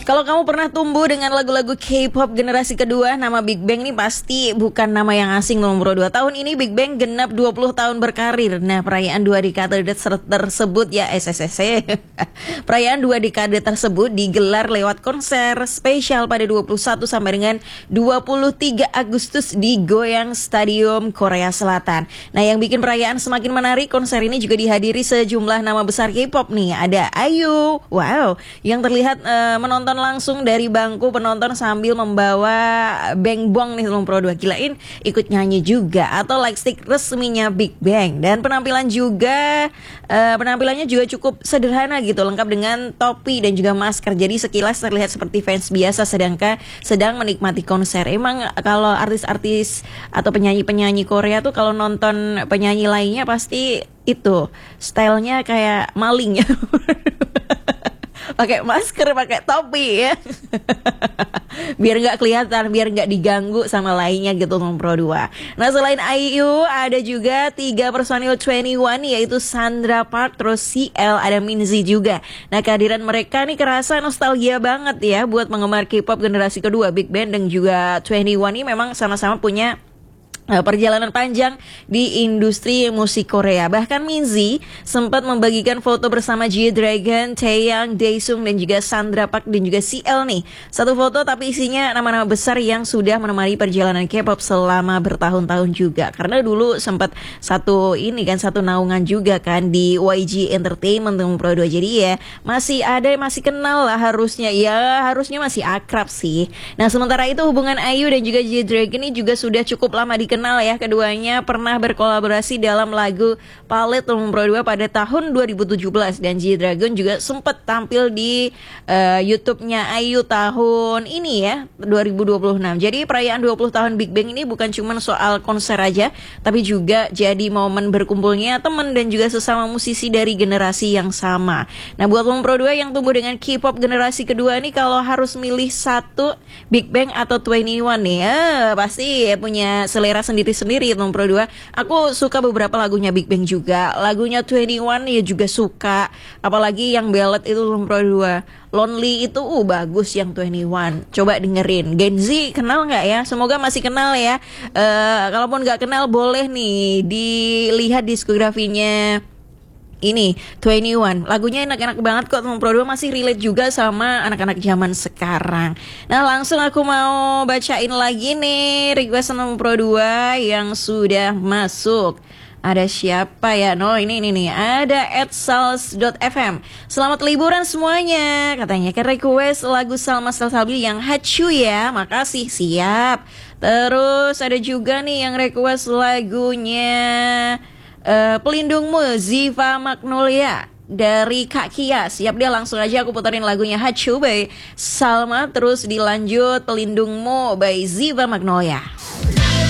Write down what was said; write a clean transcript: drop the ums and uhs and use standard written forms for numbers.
Kalau kamu pernah tumbuh dengan lagu-lagu K-pop generasi kedua, nama Big Bang ini pasti bukan nama yang asing loh bro. 2 tahun ini Big Bang genap 20 tahun berkarir. Nah, perayaan 2 dekade tersebut ya perayaan 2 dekade tersebut digelar lewat konser spesial pada 21 sampai dengan 23 Agustus di Goyang Stadium, Korea Selatan. Nah, yang bikin perayaan semakin menarik, konser ini juga dihadiri sejumlah nama besar K-pop nih. Ada IU, wow, yang terlihat menonton langsung dari bangku penonton sambil membawa bengbong nih Pro 2. Kilain ikut nyanyi juga, atau lightstick resminya Big Bang. Dan penampilannya juga cukup sederhana gitu, lengkap dengan topi dan juga masker. Jadi sekilas terlihat seperti fans biasa sedang menikmati konser. Emang kalau artis-artis atau penyanyi-penyanyi Korea tuh kalau nonton penyanyi lainnya pasti itu stylenya kayak maling ya. Pakai masker, pakai topi ya. Biar nggak kelihatan, biar nggak diganggu sama lainnya gitu Pro 2. Nah, selain IU ada juga 3 personil 21, yaitu Sandra Park, terus CL, ada Minzy juga. Nah, kehadiran mereka nih kerasa nostalgia banget ya buat penggemar K-pop generasi kedua. Big Bang dan juga 21 ini memang sama-sama punya perjalanan panjang di industri musik Korea. Bahkan Minzy sempat membagikan foto bersama G-Dragon, Taeyang, Daesung dan juga Sandra Park dan juga CL nih. Satu foto tapi isinya nama-nama besar yang sudah menemani perjalanan K-pop selama bertahun-tahun juga. Karena dulu sempat satu naungan juga kan di YG Entertainment Pro 2. Jadi ya masih kenal lah harusnya masih akrab sih. Nah, sementara itu hubungan IU dan juga G-Dragon ini juga sudah cukup lama dikenal ya. Keduanya pernah berkolaborasi dalam lagu Palette Pro 2 pada tahun 2017 dan G-Dragon juga sempat tampil di YouTube-nya IU tahun ini ya, 2026. Jadi perayaan 20 tahun Big Bang ini bukan cuma soal konser aja, tapi juga jadi momen berkumpulnya teman dan juga sesama musisi dari generasi yang sama. Nah, buat Pro 2 yang tumbuh dengan K-pop generasi kedua nih, kalau harus milih satu, Big Bang atau 21 nih, pasti punya selera sendiri-sendiri Pro 2. Aku suka beberapa lagunya Big Bang juga. Lagunya 21 ya juga suka. Apalagi yang ballad itu Pro 2. Lonely itu bagus yang 21. Coba dengerin. Gen Z kenal nggak ya? Semoga masih kenal ya. Kalaupun nggak kenal boleh nih dilihat diskografinya ini 21. Lagunya enak-enak banget kok Pro 2, masih relate juga sama anak-anak zaman sekarang. Nah, langsung aku mau bacain lagi nih request Pro 2 yang sudah masuk. Ada siapa ya? No, ini nih. Ada @sals.fm. Selamat liburan semuanya. Katanya kan request lagu Salma Salsabil yang Hachu ya. Makasih, siap. Terus ada juga nih yang request lagunya Pelindungmu, Ziva Magnolia dari Kak Kia. Siap dia, langsung aja aku puterin lagunya Hachu by Salma, terus dilanjut Pelindungmu by Ziva Magnolia.